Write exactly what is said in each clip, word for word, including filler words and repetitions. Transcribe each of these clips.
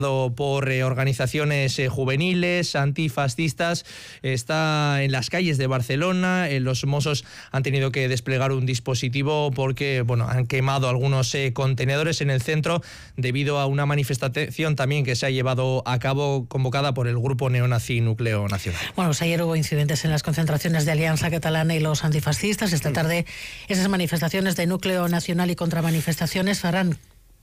por eh, organizaciones eh, juveniles, antifascistas, está en las calles de Barcelona. Eh, los Mossos han tenido que desplegar un dispositivo porque bueno, han quemado algunos eh, contenedores en el centro debido a una manifestación también que se ha llevado a cabo convocada por el grupo neonazi Núcleo Nacional. Bueno, pues ayer hubo incidentes en las concentraciones de Alianza Catalana y los antifascistas. Esta tarde esas manifestaciones de Núcleo Nacional y contramanifestaciones harán.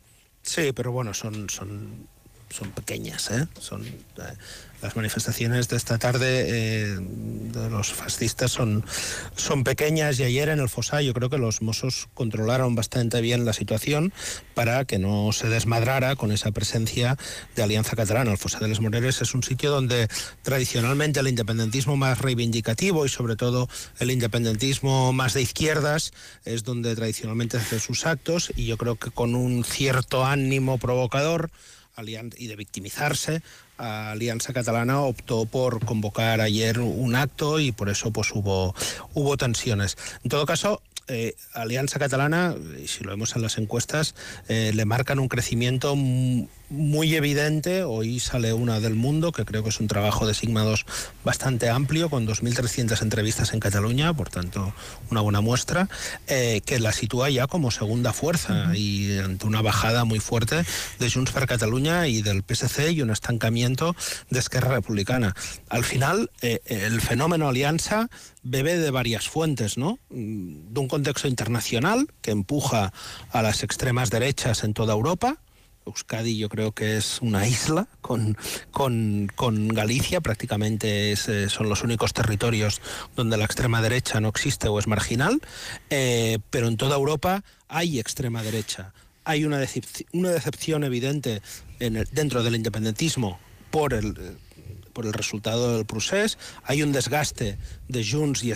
Sí, pero bueno, son... son... son pequeñas, ¿eh? Son eh, las manifestaciones de esta tarde eh, de los fascistas son, son pequeñas, y ayer en el Fossar yo creo que los Mossos controlaron bastante bien la situación para que no se desmadrara con esa presencia de Alianza Catalana. El Fossar de les Moreres es un sitio donde tradicionalmente el independentismo más reivindicativo y sobre todo el independentismo más de izquierdas es donde tradicionalmente hace sus actos, y yo creo que con un cierto ánimo provocador y de victimizarse, Alianza Catalana optó por convocar ayer un acto y por eso pues hubo, hubo tensiones. En todo caso, eh, Alianza Catalana, si lo vemos en las encuestas, eh, le marcan un crecimiento muy evidente. Hoy sale una del Mundo, que creo que es un trabajo de Sigma dos bastante amplio, con dos mil trescientas entrevistas en Cataluña, por tanto una buena muestra, eh, que la sitúa ya como segunda fuerza, uh-huh. y ante una bajada muy fuerte de Junts per Catalunya y del P S C y un estancamiento de Esquerra Republicana. Al final, eh, el fenómeno Alianza bebe de varias fuentes, ¿no? De un contexto internacional que empuja a las extremas derechas en toda Europa. Euskadi yo creo que es una isla con, con, con Galicia, prácticamente es, eh, son los únicos territorios donde la extrema derecha no existe o es marginal, eh, pero en toda Europa hay extrema derecha. Hay una, decep- una decepción evidente en el, dentro del independentismo por el... por el resultado del procés, hay un desgaste de Junts y